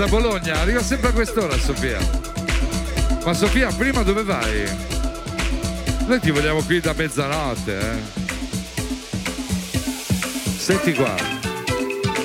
Da Bologna, arriva sempre a quest'ora Sofia. Ma Sofia, prima dove vai? Noi ti vogliamo qui da mezzanotte, eh. Senti qua.